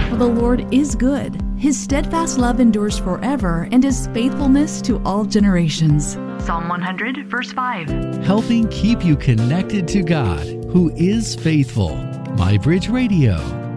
For the Lord is good. His steadfast love endures forever, and His faithfulness to all generations. Psalm 100, verse 5. Helping keep you connected to God, who is faithful. MyBridge Radio.